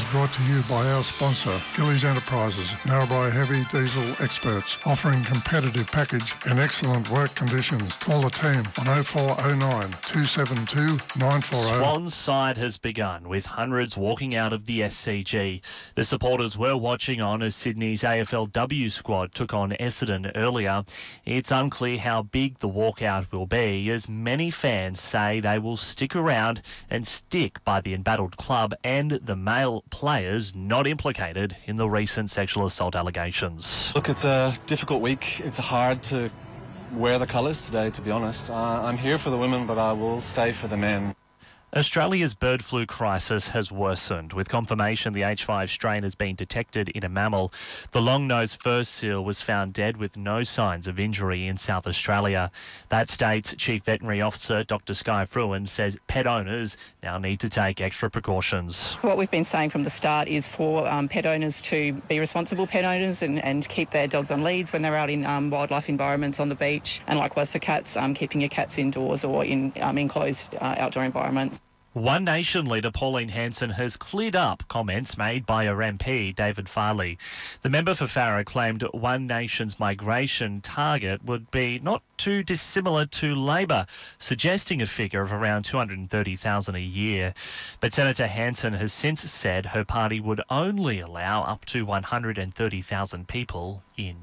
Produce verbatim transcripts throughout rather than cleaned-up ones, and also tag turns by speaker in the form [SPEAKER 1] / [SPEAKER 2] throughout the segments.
[SPEAKER 1] is brought to you by our sponsor, Gillies Enterprises, Narrabri Heavy Diesel experts, offering competitive package and excellent work conditions. Call the team on oh four oh nine, two seven two, nine four oh.
[SPEAKER 2] Swans side has begun, with hundreds walking out of the S C G. The supporters were watching on as Sydney's A F L W squad took on Essendon earlier. It's unclear how big the walkout will be, as many fans say they will stick around and stick by the embattled club and the male players not implicated in the recent sexual assault allegations.
[SPEAKER 3] Look, it's a difficult week. It's hard to wear the colours today, to be honest. Uh, I'm here for the women, but I will stay for the men.
[SPEAKER 2] Australia's bird flu crisis has worsened, with confirmation the H five strain has been detected in a mammal. The long-nosed fur seal was found dead with no signs of injury in South Australia. That state's Chief Veterinary Officer, Doctor Skye Fruin, says pet owners now need to take extra precautions.
[SPEAKER 4] What we've been saying from the start is for um, pet owners to be responsible pet owners and, and keep their dogs on leads when they're out in um, wildlife environments on the beach, and likewise for cats, um, keeping your cats indoors or in um, enclosed uh, outdoor environments.
[SPEAKER 2] One Nation leader Pauline Hanson has cleared up comments made by her M P, David Farley. The member for Farrer claimed One Nation's migration target would be not too dissimilar to Labor, suggesting a figure of around two hundred thirty thousand a year. But Senator Hanson has since said her party would only allow up to one hundred thirty thousand people in.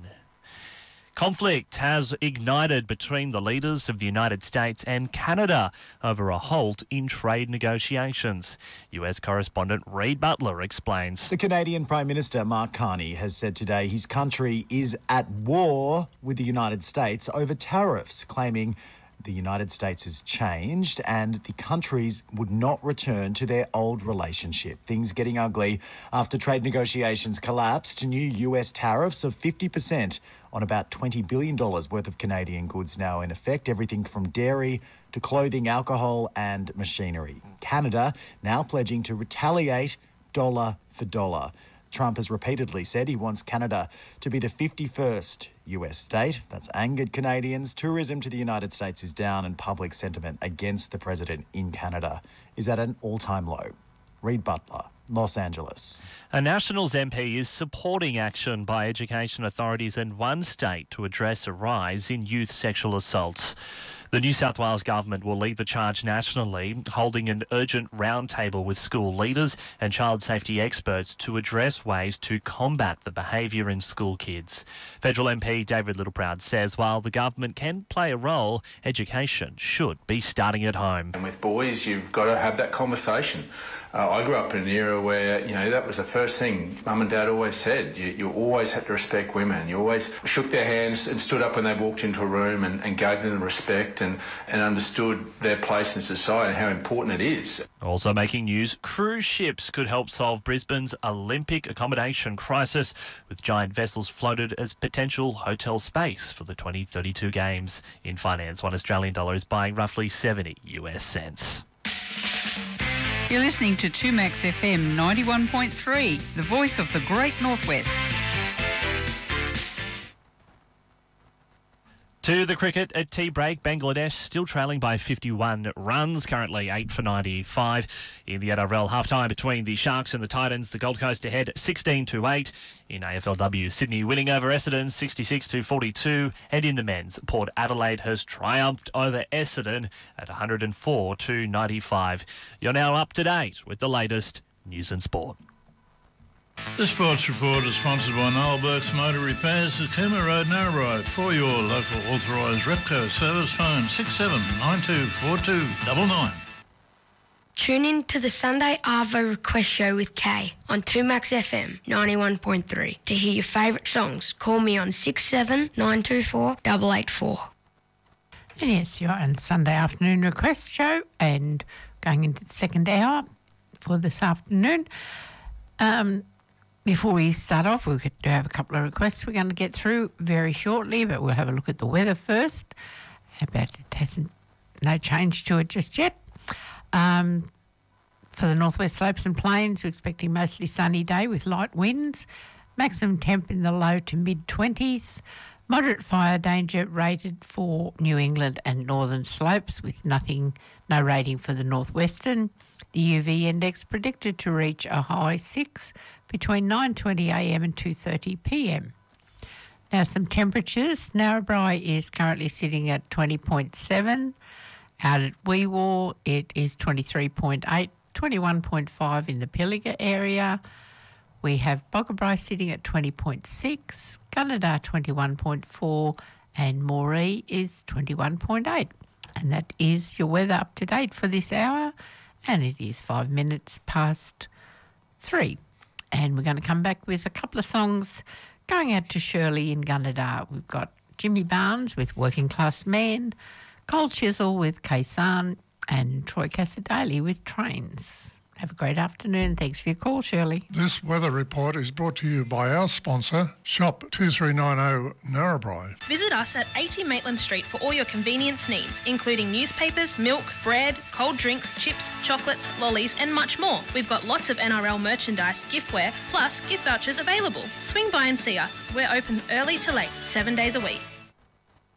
[SPEAKER 2] Conflict has ignited between the leaders of the United States and Canada over a halt in trade negotiations. U S correspondent Reid Butler explains.
[SPEAKER 5] The Canadian Prime Minister Mark Carney has said today his country is at war with the United States over tariffs, claiming the United States has changed and the countries would not return to their old relationship. Things getting ugly after trade negotiations collapsed. New U S tariffs of fifty percent on about twenty billion dollars worth of Canadian goods now in effect, everything from dairy to clothing, alcohol and machinery. Canada now pledging to retaliate dollar for dollar. Trump has repeatedly said he wants Canada to be the fifty-first U S state. That's angered Canadians. Tourism to the United States is down and public sentiment against the president in Canada is at an all-time low. Reid Butler, Los Angeles.
[SPEAKER 2] A Nationals M P is supporting action by education authorities in one state to address a rise in youth sexual assaults. The New South Wales government will lead the charge nationally, holding an urgent roundtable with school leaders and child safety experts to address ways to combat the behaviour in school kids. Federal M P David Littleproud says while the government can play a role, education should be starting at home.
[SPEAKER 6] And with boys, you've got to have that conversation. Uh, I grew up in an era where, you know, that was the first thing Mum and Dad always said. You, you always had to respect women. You always shook their hands and stood up when they walked into a room and, and gave them the respect and, and understood their place in society and how important it is.
[SPEAKER 2] Also making news, cruise ships could help solve Brisbane's Olympic accommodation crisis, with giant vessels floated as potential hotel space for the twenty thirty-two Games. In finance, one Australian dollar is buying roughly seventy U S cents.
[SPEAKER 7] You're listening to two Max F M ninety-one point three, the voice of the Great Northwest.
[SPEAKER 2] To the cricket at tea break, Bangladesh still trailing by fifty-one runs, currently eight for ninety-five. In the N R L half-time between the Sharks and the Titans, the Gold Coast ahead sixteen to eight. In A F L W, Sydney winning over Essendon sixty-six to forty-two. And in the men's, Port Adelaide has triumphed over Essendon at one hundred four to ninety-five. You're now up to date with the latest news and sport.
[SPEAKER 8] The Sports Report is sponsored by Noel Burke's Motor Repairs at Cooma Road, Narrabri. For your local authorised Repco service, phone six seven nine two four two nine nine.
[SPEAKER 9] Tune in to the Sunday Arvo Request Show with Kay on two Max F M ninety-one point three. To hear your favourite songs, call me on six seven nine two four eight eight four.
[SPEAKER 10] And yes, you're on Sunday Afternoon Request Show and going into the second hour for this afternoon. Um... Before we start off, we do have a couple of requests we're going to get through very shortly, but we'll have a look at the weather first. But it hasn't, no change to it just yet. Um, for the northwest slopes and plains, we're expecting mostly sunny day with light winds. Maximum temp in the low to mid twenties. Moderate fire danger rated for New England and Northern Slopes with nothing, no rating for the Northwestern. The U V index predicted to reach a high six between nine twenty a m and two thirty p m. Now some temperatures. Narrabri is currently sitting at twenty point seven. Out at Weewar it is twenty-three point eight, twenty-one point five in the Pilliga area. We have Boggabri sitting at twenty point six, Gunnedah twenty-one point four and Moree is twenty-one point eight. And that is your weather up to date for this hour, and it is five minutes past three. And we're going to come back with a couple of songs going out to Shirley in Gunnedah. We've got Jimmy Barnes with Working Class Man, Cole Chisel with Kaysan, and Troy Casadale with Trains. Have a great afternoon. Thanks for your call, Shirley.
[SPEAKER 1] This weather report is brought to you by our sponsor, Shop two three nine zero Narrabri.
[SPEAKER 11] Visit us at eighty Maitland Street for all your convenience needs, including newspapers, milk, bread, cold drinks, chips, chocolates, lollies and much more. We've got lots of N R L merchandise, giftware, plus gift vouchers available. Swing by and see us. We're open early to late, seven days a week.